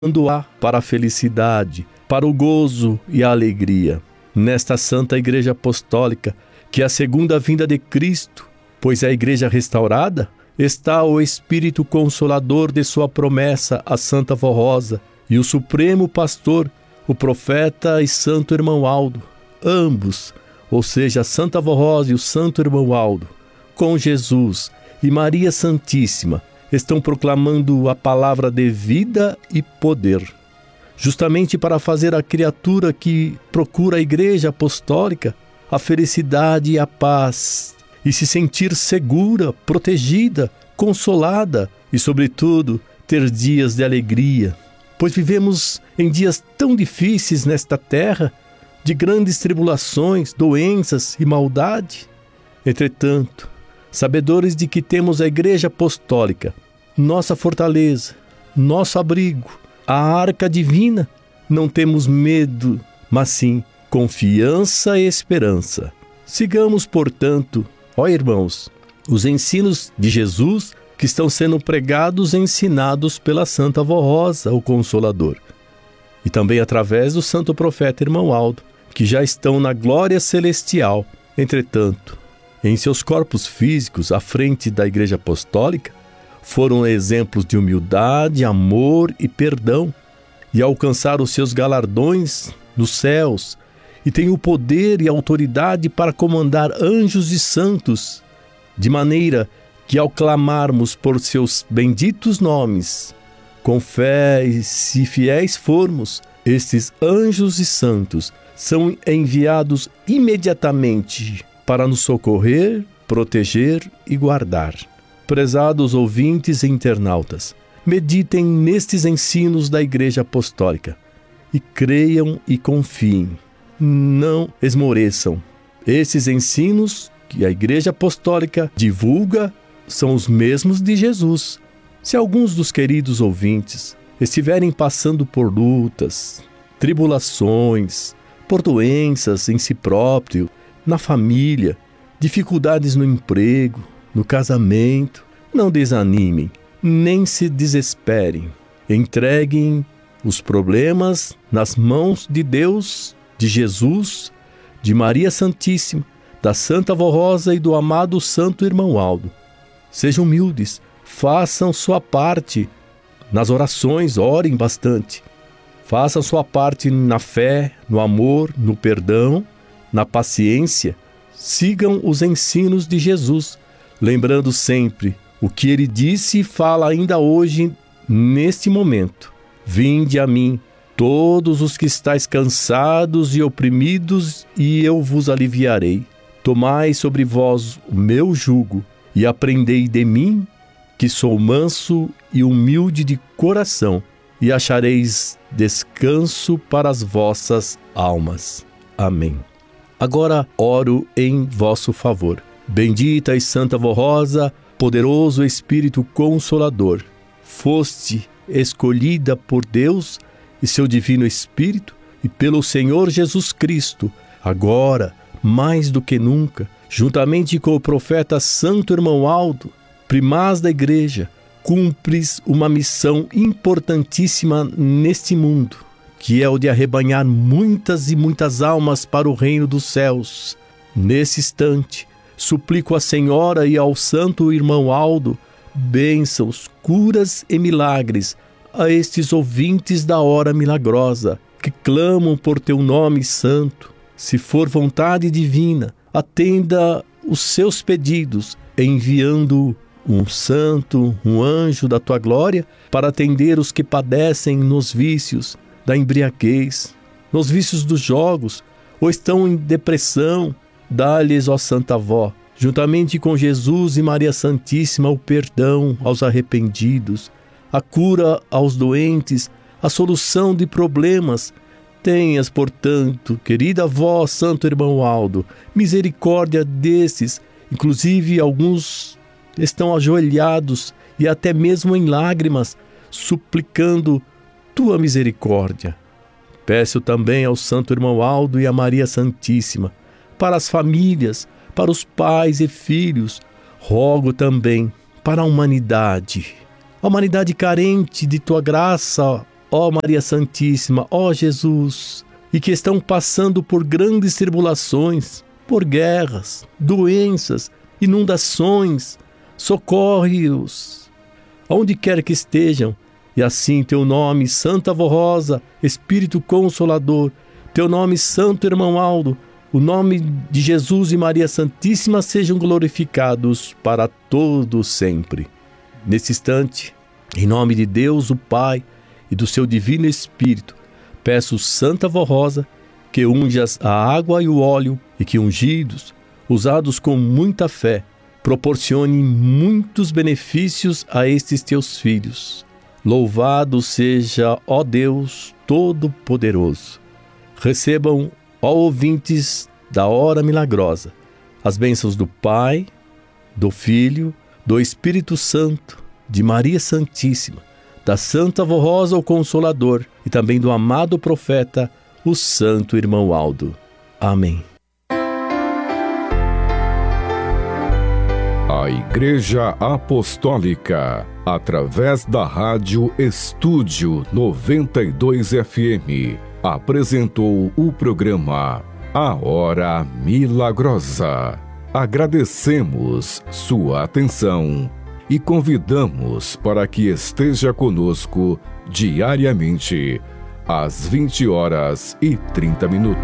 Chamando-a para a felicidade, para o gozo e a alegria. Nesta Santa Igreja Apostólica, que é a segunda vinda de Cristo, pois é a Igreja restaurada, está o Espírito Consolador de sua promessa, a Santa Vó Rosa, e o Supremo Pastor, o Profeta e Santo Irmão Aldo. Ambos, ou seja, a Santa Vó Rosa e o Santo Irmão Aldo, com Jesus e Maria Santíssima, estão proclamando a palavra de vida e poder, justamente para fazer a criatura que procura a Igreja Apostólica a felicidade e a paz, e se sentir segura, protegida, consolada e, sobretudo, ter dias de alegria, pois vivemos em dias tão difíceis nesta terra, de grandes tribulações, doenças e maldade. Entretanto, sabedores de que temos a Igreja Apostólica, nossa fortaleza, nosso abrigo, a arca divina, não temos medo, mas sim confiança e esperança. Sigamos, portanto, ó irmãos, os ensinos de Jesus que estão sendo pregados e ensinados pela Santa Vó Rosa, o Consolador, e também através do Santo Profeta Irmão Aldo, que já estão na glória celestial. Entretanto, em seus corpos físicos, à frente da Igreja Apostólica, foram exemplos de humildade, amor e perdão, e alcançaram os seus galardões nos céus, e têm o poder e autoridade para comandar anjos e santos, de maneira que, ao clamarmos por seus benditos nomes, com fé e se fiéis formos, estes anjos e santos são enviados imediatamente para nos socorrer, proteger e guardar. Prezados ouvintes e internautas, meditem nestes ensinos da Igreja Apostólica e creiam e confiem. Não esmoreçam. Esses ensinos que a Igreja Apostólica divulga são os mesmos de Jesus. Se alguns dos queridos ouvintes estiverem passando por lutas, tribulações, por doenças em si próprio, na família, dificuldades no emprego, no casamento, não desanimem, nem se desesperem. Entreguem os problemas nas mãos de Deus, de Jesus, de Maria Santíssima, da Santa Vó Rosa e do amado Santo Irmão Aldo. Sejam humildes, façam sua parte nas orações, orem bastante. Façam sua parte na fé, no amor, no perdão, na paciência. Sigam os ensinos de Jesus, lembrando sempre o que ele disse e fala ainda hoje, neste momento. Vinde a mim, todos os que estáis cansados e oprimidos, e eu vos aliviarei. Tomai sobre vós o meu jugo e aprendei de mim, que sou manso e humilde de coração, e achareis descanso para as vossas almas. Amém. Agora oro em vosso favor. Bendita e Santa Vó Rosa, poderoso Espírito Consolador, foste escolhida por Deus e seu Divino Espírito e pelo Senhor Jesus Cristo, agora, mais do que nunca, juntamente com o profeta Santo Irmão Aldo, primaz da Igreja, cumpres uma missão importantíssima neste mundo, que é o de arrebanhar muitas e muitas almas para o reino dos céus. Nesse instante, suplico à Senhora e ao Santo Irmão Aldo bênçãos, curas e milagres a estes ouvintes da hora milagrosa, que clamam por teu nome santo. Se for vontade divina, atenda os seus pedidos, enviando um santo, um anjo da tua glória, para atender os que padecem nos vícios da embriaguez, nos vícios dos jogos, ou estão em depressão. Dá-lhes, ó Santa Vó, juntamente com Jesus e Maria Santíssima, o perdão aos arrependidos, a cura aos doentes, a solução de problemas. Tenhas, portanto, querida Vó, Santo Irmão Aldo, misericórdia desses, inclusive alguns estão ajoelhados e até mesmo em lágrimas, suplicando tua misericórdia. Peço também ao Santo Irmão Aldo e a Maria Santíssima, para as famílias, para os pais e filhos, rogo também para a humanidade carente de tua graça, ó Maria Santíssima, ó Jesus, e que estão passando por grandes tribulações, por guerras, doenças, inundações, socorre-os, onde quer que estejam, e assim teu nome, Santa Avó Rosa, Espírito Consolador, teu nome, Santo Irmão Aldo, o nome de Jesus e Maria Santíssima sejam glorificados para todo sempre. Nesse instante, em nome de Deus, o Pai, e do seu Divino Espírito, peço, Santa Avó Rosa, que unjas a água e o óleo e que ungidos, usados com muita fé, proporcionem muitos benefícios a estes teus filhos. Louvado seja, ó Deus Todo-Poderoso. Recebam, ó ouvintes da Hora Milagrosa, as bênçãos do Pai, do Filho, do Espírito Santo, de Maria Santíssima, da Santa Avó Rosa, o Consolador, e também do amado profeta, o Santo Irmão Aldo. Amém. A Igreja Apostólica, através da Rádio Estúdio 92 FM, apresentou o programa A Hora Milagrosa. Agradecemos sua atenção e convidamos para que esteja conosco diariamente, às 20h30.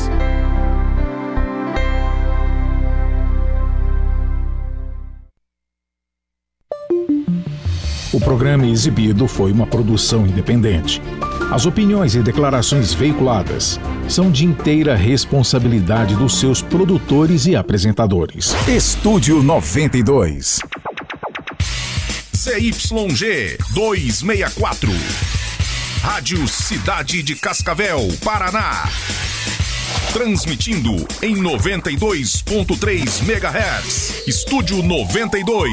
O programa exibido foi uma produção independente. As opiniões e declarações veiculadas são de inteira responsabilidade dos seus produtores e apresentadores. Estúdio 92. ZYG 264. Rádio Cidade de Cascavel, Paraná. Transmitindo em 92.3 MHz. Estúdio 92.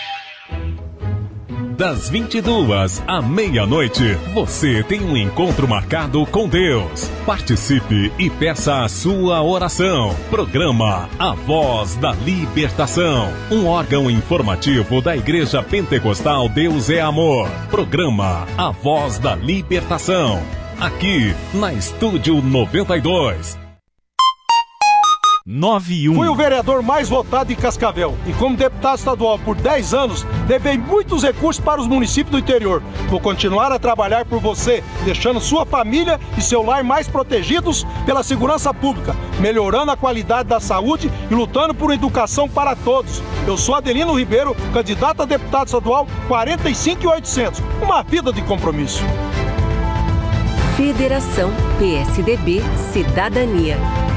Das 22 à meia-noite, você tem um encontro marcado com Deus. Participe e peça a sua oração. Programa A Voz da Libertação, um órgão informativo da Igreja Pentecostal Deus é Amor. Programa A Voz da Libertação, aqui na Estúdio 92. 91. Fui o vereador mais votado em Cascavel e como deputado estadual por 10 anos, levei muitos recursos para os municípios do interior. Vou continuar a trabalhar por você, deixando sua família e seu lar mais protegidos pela segurança pública, melhorando a qualidade da saúde e lutando por educação para todos. Eu sou Adelino Ribeiro, candidato a deputado estadual 45800. Uma vida de compromisso. Federação PSDB Cidadania.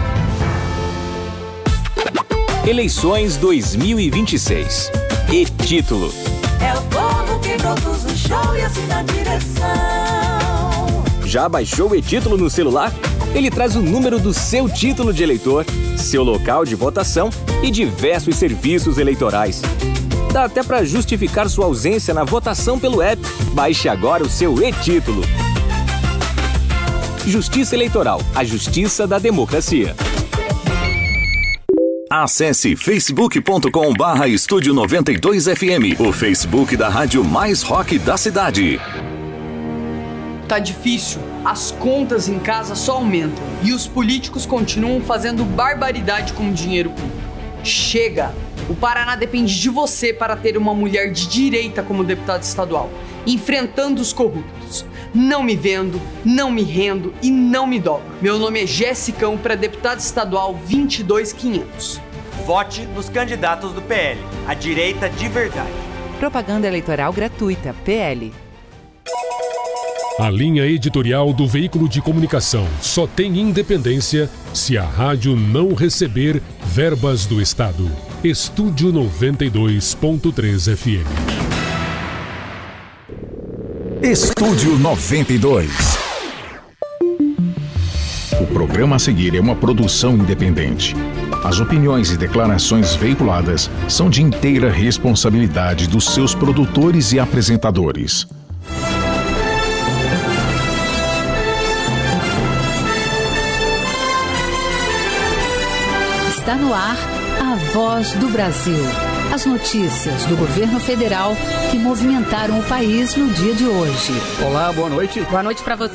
Eleições 2026. E título: é o povo que produz o show e assina a direção. Já baixou o e-título no celular? Ele traz o número do seu título de eleitor, seu local de votação e diversos serviços eleitorais. Dá até para justificar sua ausência na votação pelo app. Baixe agora o seu e-título. Justiça Eleitoral, a justiça da democracia. Acesse facebook.com/Estúdio 92 FM, o Facebook da rádio mais rock da cidade. Tá difícil, as contas em casa só aumentam e os políticos continuam fazendo barbaridade com o dinheiro público. Chega! O Paraná depende de você para ter uma mulher de direita como deputada estadual, enfrentando os corruptos. Não me vendo, não me rendo e não me dobro. Meu nome é Jessicão para deputado estadual 22500. Vote nos candidatos do PL, a direita de verdade. Propaganda eleitoral gratuita, PL. A linha editorial do veículo de comunicação só tem independência se a rádio não receber verbas do Estado. Estúdio 92.3 FM. Estúdio 92. O programa a seguir é uma produção independente. As opiniões e declarações veiculadas são de inteira responsabilidade dos seus produtores e apresentadores. Está no ar a Voz do Brasil. As notícias do governo federal que movimentaram o país no dia de hoje. Olá, boa noite. Boa noite para você.